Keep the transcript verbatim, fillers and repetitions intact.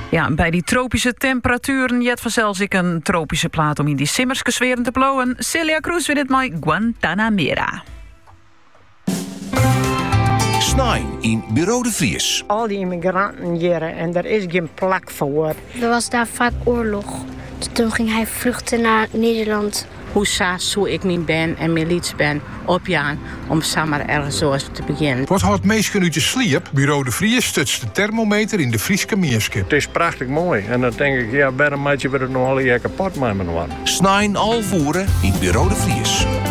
Ja, bij die tropische temperaturen jet vanzelfs ik een tropische plaat om in die simmerske sferen te blowen. Celia Cruz wil het met Guantanamera. Snijn in Bureau de Vries. Al die immigranten hier en er is geen plek voor. Er was daar vaak oorlog. Toen ging hij vluchten naar Nederland. Hoe zou ik mijn ben en mijn lieds ben opjaan om samen ergens zo te beginnen. Wat houdt meestal uit de sliep? Bureau de Vries stutst de thermometer in de Frieske Meerske. Het is prachtig mooi. En dan denk ik, ja, waarom maak je het nog al hier kapot met me worden? Snijn al voeren in Bureau de Vries.